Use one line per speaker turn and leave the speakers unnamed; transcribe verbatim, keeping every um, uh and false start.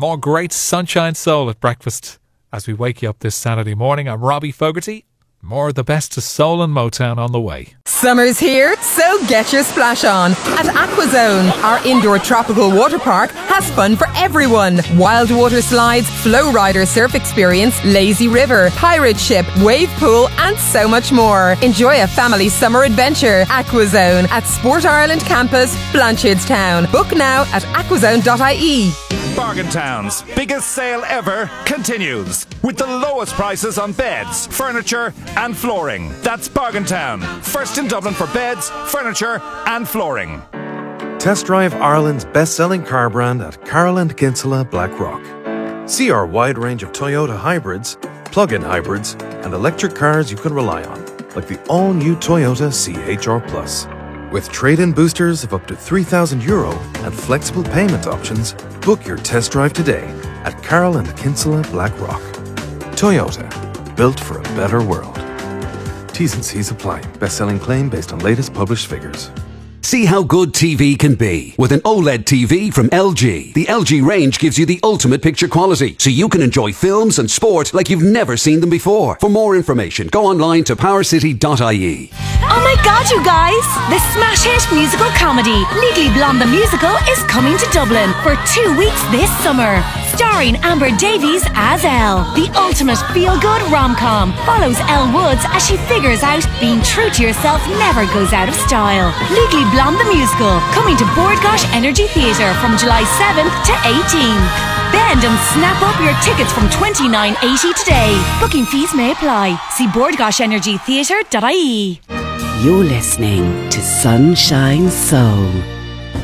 More great Sunshine Soul at breakfast as we wake you up this Saturday morning. I'm Robbie Fogarty. More of the best of soul and Motown on the way.
Summer's here, so get your splash on. At Aquazone, our indoor tropical water park has fun for everyone. Wild water slides, flow rider surf experience, lazy river, pirate ship, wave pool, and so much more. Enjoy a family summer adventure. Aquazone at Sport Ireland Campus, Blanchardstown. Book now at aquazone dot I E.
Bargain Town's biggest sale ever continues with the lowest prices on beds, furniture and flooring. That's Bargain Town, first in Dublin for beds, furniture and flooring.
Test drive Ireland's best-selling car brand at Carroll and Kinsella Blackrock. See our wide range of Toyota hybrids, plug-in hybrids and electric cars you can rely on, like the all-new Toyota C H R Plus. With trade-in boosters of up to three thousand euro and flexible payment options, book your test drive today at Carroll and Kinsella Blackrock. Toyota, built for a better world. T's and C's apply. Best-selling claim based on latest published figures.
See how good T V can be with an OLED T V from L G. The L G range gives you the ultimate picture quality, so you can enjoy films and sport like you've never seen them before. For more information, go online to power city dot I E.
Oh my god, you guys! The smash hit musical comedy Legally Blonde the Musical is coming to Dublin for two weeks this summer. Starring Amber Davies as Elle. The ultimate feel-good rom-com follows Elle Woods as she figures out being true to yourself never goes out of style. Legally Blonde the Musical, coming to Bordgosh Energy Theatre from July seventh to eighteenth. Bend and snap up your tickets from twenty-nine eighty today. Booking fees may apply. See bordgosh energy theatre dot I E.
You're listening to Sunshine Soul